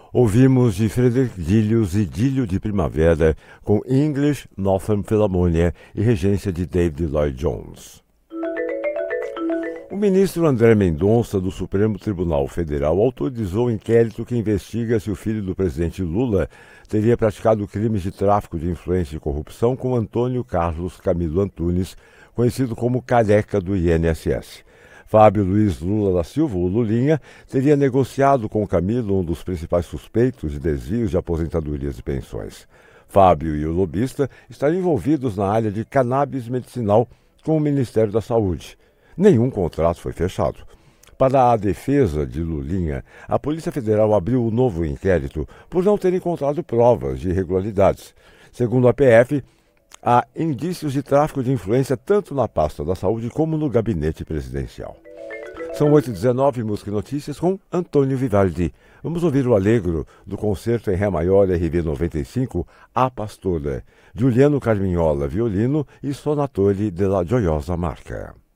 Ouvimos de Frederick Dilius e Idílio de Primavera com English Northern Philharmonia e regência de David Lloyd Jones. O ministro André Mendonça, do Supremo Tribunal Federal, autorizou o inquérito que investiga se o filho do presidente Lula teria praticado crimes de tráfico de influência e corrupção com Antônio Carlos Camilo Antunes, conhecido como Careca do INSS. Fábio Luiz Lula da Silva, o Lulinha, teria negociado com Camilo um dos principais suspeitos de desvios de aposentadorias e pensões. Fábio e o lobista estariam envolvidos na área de cannabis medicinal com o Ministério da Saúde. Nenhum contrato foi fechado. Para a defesa de Lulinha, a Polícia Federal abriu um novo inquérito por não ter encontrado provas de irregularidades. Segundo a PF, há indícios de tráfico de influência tanto na pasta da saúde como no gabinete presidencial. São 8h19, música e notícias com Antônio Vivaldi. Vamos ouvir o Allegro do concerto em Ré maior RV 95, A Pastora, Giuliano Carmignola, violino e Sonatore della Gioiosa Marca.